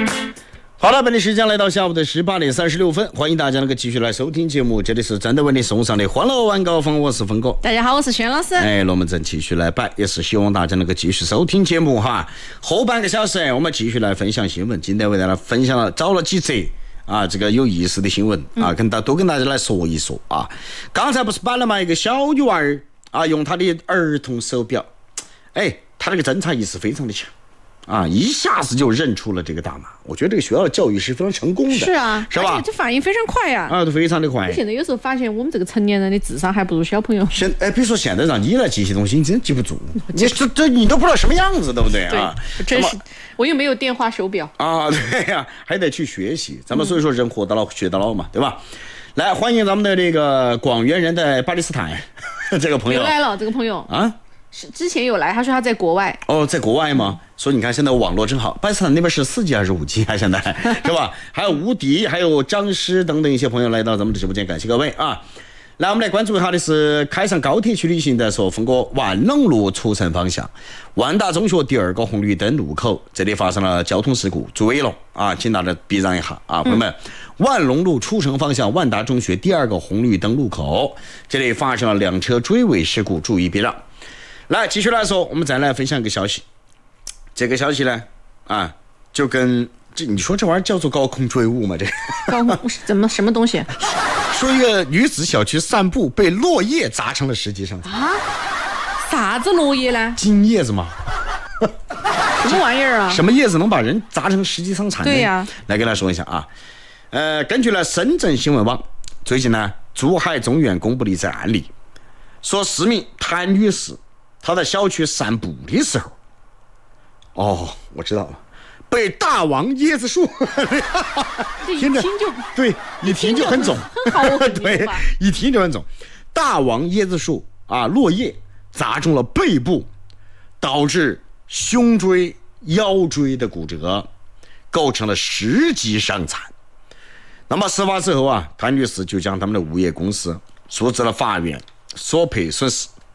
好了，本地时间来到下午的18点36分，欢迎大家能够继续来收听节目，这里是真的为你送上的欢乐晚高峰，我是峰哥。 大家好，我是轩老师。 龙门阵继续来摆，也是希望大家能够继续收听节目哈。后半个小时我们继续来分享新闻，今天为大家分享了找了几则这个有意思的新闻都跟大家来说一说啊。刚才不是摆了嘛，一个小女儿用她的儿童手表，她这个侦查意识非常的强。一下子就认出了这个大妈，我觉得这个学校的教育是非常成功的， 是啊， 是吧？ 这反应非常快呀， 都非常的快。 现在有时候发现我们这个成年人的智商还不如小朋友。 比如说现在让你来记些东西，你真记不住，你都不知道什么样子，对不对啊？ 真是，我又没有电话手表对呀，还得去学习。咱们所以说人活到老学到老嘛，对吧？来，欢迎咱们的这个广元人的巴基斯坦这个朋友又来了，这个朋友是之前有来，他说他在国外。 在国外吗？所以你看现在网络真好，巴基斯坦那边是4G 还是5G现在是吧？还有吴迪，还有张师等等一些朋友来到咱们的直播间，感谢各位啊！来，我们来关注一下的是开上高铁去旅行的说，峰哥万隆路出城方向万达中学第2个红绿灯路口，这里发生了交通事故，追了请大家避让一下朋友们。万隆路出城方向万达中学第2个红绿灯路口，这里发生了2车追尾事故，注意避让。来，继续来说，我们再来分享一个消息。这个消息呢，就跟你说这玩意儿叫做高空坠物吗？这高空什么东西？ 说一个女子小区散步被落叶砸成了实际上啥子落叶呢？ 金叶子吗？ 什么玩意儿啊？ 什么叶子能把人砸成实际伤残呢？ 对呀， 来跟大家说一下根据了深圳新闻网最近呢，珠海中院公布了一则案例，说市民谭女士她在小区散步的时候，我知道了，被大王椰子树听着对，一听就很重， 很好对，一听就很重。大王椰子树落叶砸中了背部，导致胸椎、腰椎的骨折，构成了10级伤残。那么事发之后谭女士就将他们的物业公司诉至了法院，索赔损失